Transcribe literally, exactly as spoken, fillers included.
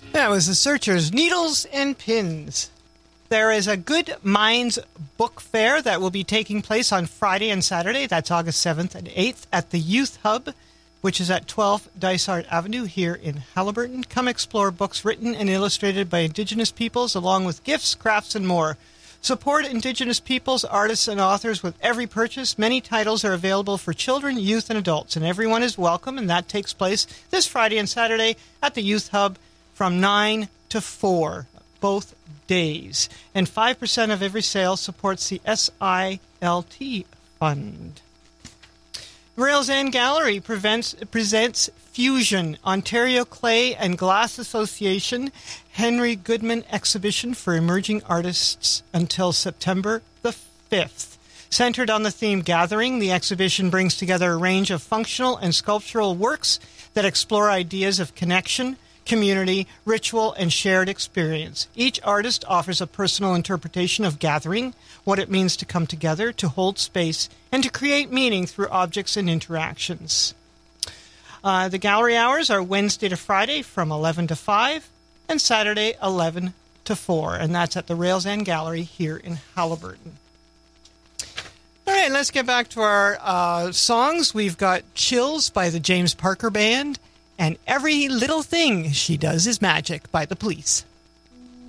That was The Searchers, Needles and Pins. There is a Good Minds book fair that will be taking place on Friday and Saturday. That's August seventh and eighth at the Youth Hub, which is at twelve Dysart Avenue here in Haliburton. Come explore books written and illustrated by Indigenous peoples, along with gifts, crafts, and more. Support Indigenous peoples, artists, and authors with every purchase. Many titles are available for children, youth, and adults, and everyone is welcome, and that takes place this Friday and Saturday at the Youth Hub from nine to four, both days. And five percent of every sale supports the S I L T Fund. Rails End Gallery prevents, presents Fusion, Ontario Clay and Glass Association Henry Goodman Exhibition for Emerging Artists until September the fifth. Centered on the theme Gathering, the exhibition brings together a range of functional and sculptural works that explore ideas of connection, community, ritual, and shared experience. Each artist offers a personal interpretation of gathering, what it means to come together, to hold space, and to create meaning through objects and interactions. Uh, the gallery hours are Wednesday to Friday from eleven to five and Saturday eleven to four, and that's at the Rails End Gallery here in Haliburton. All right, let's get back to our uh, songs. We've got Chills by the James Parker Band, and Every Little Thing She Does Is Magic by The Police.